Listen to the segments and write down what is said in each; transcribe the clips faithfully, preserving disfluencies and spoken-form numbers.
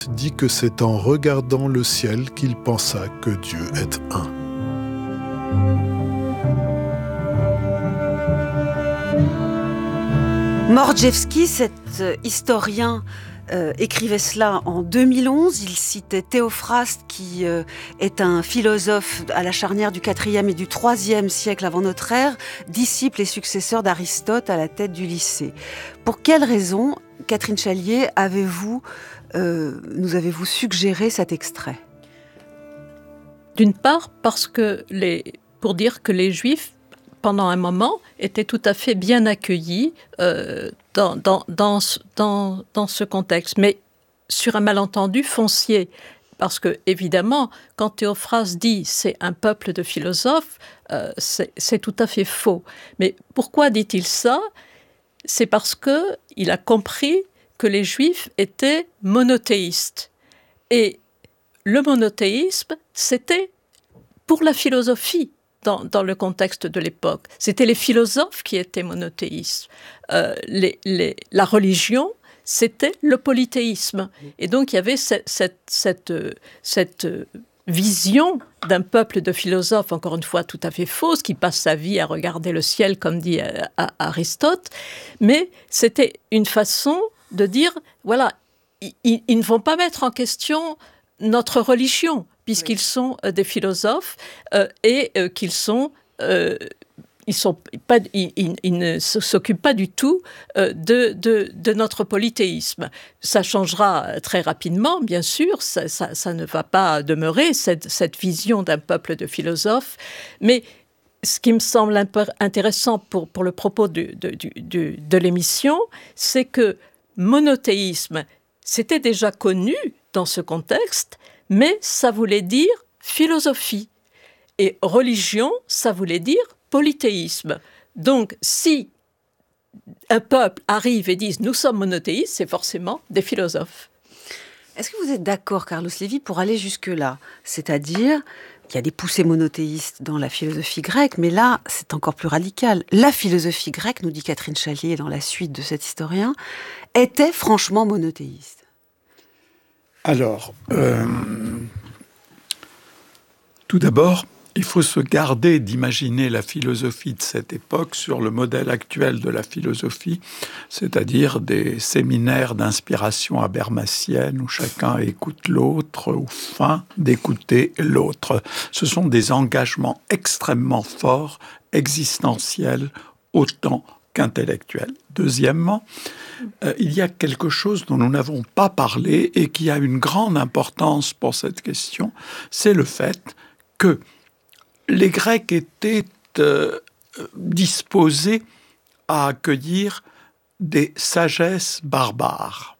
dit que c'est en regardant le ciel qu'il pensa que Dieu est un. Mordjewski, cet euh, historien, euh, écrivait cela en deux mille onze. Il citait Théophraste, qui euh, est un philosophe à la charnière du quatrième et du troisième siècle avant notre ère, disciple et successeur d'Aristote à la tête du lycée. Pour quelle raison, Catherine Chalier, avez-vous, euh, nous avez-vous suggéré cet extrait ? D'une part, parce que les, pour dire que les Juifs, pendant un moment, étaient tout à fait bien accueillis euh, dans, dans, dans, dans, dans ce contexte, mais sur un malentendu foncier. Parce que, évidemment, quand Théophraste dit « c'est un peuple de philosophes euh, », c'est, c'est tout à fait faux. Mais pourquoi dit-il ça ? C'est parce qu'il a compris que les Juifs étaient monothéistes. Et le monothéisme, c'était pour la philosophie. Dans, dans le contexte de l'époque. C'était les philosophes qui étaient monothéistes. Euh, les, les, la religion, c'était le polythéisme. Et donc, il y avait cette, cette, cette, cette vision d'un peuple de philosophes, encore une fois, tout à fait fausse, qui passe sa vie à regarder le ciel, comme dit à, à Aristote. Mais c'était une façon de dire, voilà, ils, ils ne vont pas mettre en question notre religion, puisqu'ils sont euh, des philosophes euh, et euh, qu'ils sont, euh, ils sont pas, ils, ils, ils ne s'occupent pas du tout euh, de, de, de notre polythéisme. Ça changera très rapidement, bien sûr, ça, ça, ça ne va pas demeurer, cette, cette vision d'un peuple de philosophes, mais ce qui me semble intéressant pour, pour le propos de, de, de, de l'émission, c'est que monothéisme, c'était déjà connu dans ce contexte, mais ça voulait dire philosophie. Et religion, ça voulait dire polythéisme. Donc, si un peuple arrive et dit « nous sommes monothéistes », c'est forcément des philosophes. Est-ce que vous êtes d'accord, Carlos Lévy, pour aller jusque-là ? C'est-à-dire, il y a des poussées monothéistes dans la philosophie grecque, mais là, c'est encore plus radical. La philosophie grecque, nous dit Catherine Chalier dans la suite de cet historien, était franchement monothéiste. Alors, euh, tout d'abord, il faut se garder d'imaginer la philosophie de cette époque sur le modèle actuel de la philosophie, c'est-à-dire des séminaires d'inspiration habermasienne où chacun écoute l'autre, ou feint d'écouter l'autre. Ce sont des engagements extrêmement forts, existentiels, autant qu'intellectuels. Deuxièmement, euh, il y a quelque chose dont nous n'avons pas parlé et qui a une grande importance pour cette question, c'est le fait que les Grecs étaient euh, disposés à accueillir des sagesses barbares.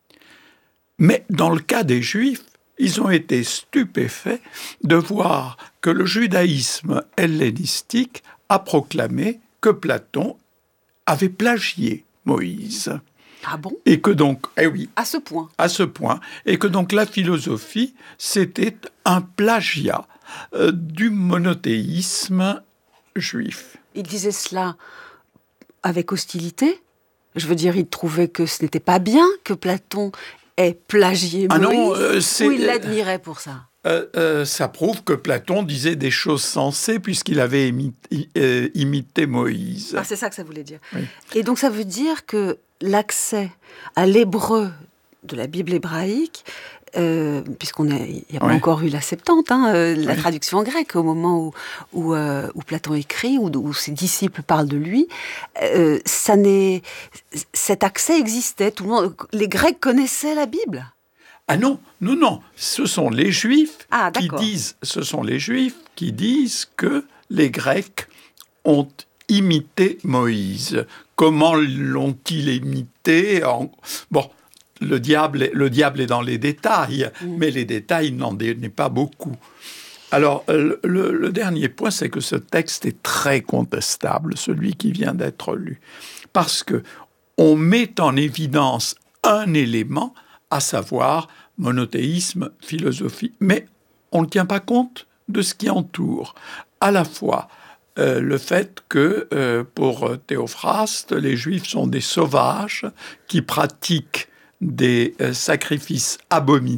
Mais dans le cas des Juifs, ils ont été stupéfaits de voir que le judaïsme hellénistique a proclamé que Platon avait plagié Moïse. Ah bon ? Et que donc, eh oui, à ce point, à ce point, et que donc la philosophie, c'était un plagiat euh, du monothéisme juif. Il disait cela avec hostilité ? Je veux dire, il trouvait que ce n'était pas bien que Platon ait plagié Moïse, ah non, euh, c'est, ou il l'admirait pour ça ? Euh, euh, ça prouve que Platon disait des choses sensées puisqu'il avait imité, euh, imité Moïse. Ah, c'est ça que ça voulait dire. Oui. Et donc ça veut dire que l'accès à l'hébreu de la Bible hébraïque, euh, puisqu'on n'y a pas oui. encore eu la Septante, hein, euh, la oui. traduction en grec au moment où, où, euh, où Platon écrit, où, où ses disciples parlent de lui, euh, ça n'est, cet accès existait. Tout le monde, les Grecs connaissaient la Bible. Ah non, non, non, ce sont les Juifs ah, qui disent, ce sont les Juifs qui disent que les Grecs ont imité Moïse. Comment l'ont-ils imité en... Bon, le diable, est, le diable est dans les détails, mmh. mais les détails n'en donnaient pas beaucoup. Alors, le, le, le dernier point, c'est que ce texte est très contestable, celui qui vient d'être lu, parce que on met en évidence un élément, à savoir monothéisme, philosophie. Mais on ne tient pas compte de ce qui entoure. À la fois euh, le fait que, euh, pour Théophraste, les Juifs sont des sauvages qui pratiquent des euh, sacrifices abominables,